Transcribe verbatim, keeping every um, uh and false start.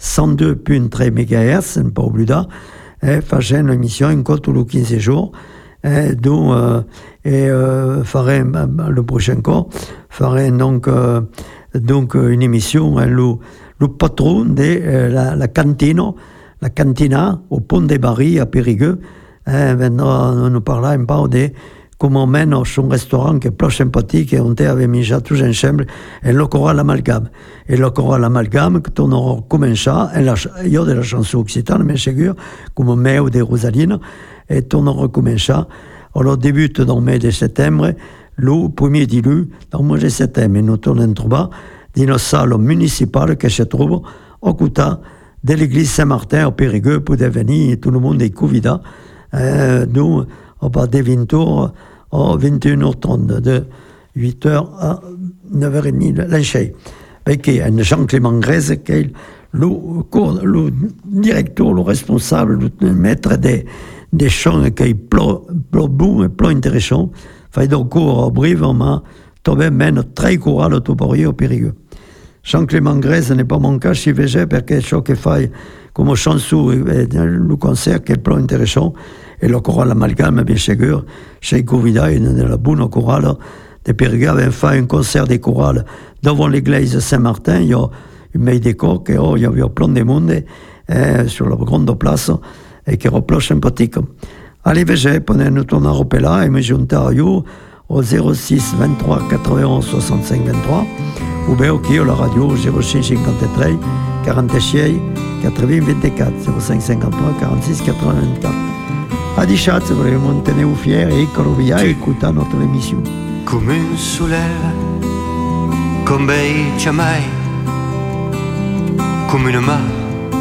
cent deux virgule tre mégahertz, un po' plus da, e facendo l'émission tous les quinze jours. Et donc, euh, et euh, ferai, le prochain cours, ferai donc, euh, donc une émission, hein, le, le patron de euh, la, la cantine, la cantina au Pont des Barils à Périgueux, hein, viendra nous parler un peu de comment on mène son restaurant qui est plus sympathique et on avait mis déjà tous ensemble et le choral l'amalgame. Et le choral l'amalgame, que on aura commencé, il y a de la chanson occitane, mais c'est sûr, comme Méo de Rosaline, et on aura commencé. Alors, débute dans le mois de septembre, le premier dilu, dans le mois de septembre, nous tournons trouver dans la salle municipale qui se trouve au côté de l'église Saint-Martin au Périgueux pour devenir tout le monde est convié. Euh, nous, on va de vingt heures à vingt et une heures trente, de huit heures à neuf heures trente, l'enchei. Perché è Jean-Clément Grèze qui est le, le directeur, le responsable, le maître des, des chants qui est plus, plus bon et plus intéressant. Fait donc cours au Brive, on m'a trouvé même très courant au Toporier au Périgueux. Jean-Clément Grèze n'est pas mon cas, si veut, parce que ce qu'il fait comme chanson, le concert qui est plus intéressant, et le choral amalgame, bien sûr, chez Covida, il y a la bonne chorale de Périgueux, avait fait un concert de chorale devant l'église Saint-Martin, il y a une meille décor, et il y avait plein de monde eh, sur la grande place, et qui era plus sympathique. Allez, veja, pendant nous tourner à là, et me junter à vous au zéro six vingt-trois quatre-vingt-onze soixante-cinq vingt-trois, ou bien au la radio zéro cinq cinquante-trois quarante-six quatre-vingts vingt-quatre, zéro cinq cinquante-trois quarante-six quatre-vingts vingt-quatre. A di chat, volevo tenere fieri e corvia e écouter notre émission. Come un soleil, come bei ciamai, come una mano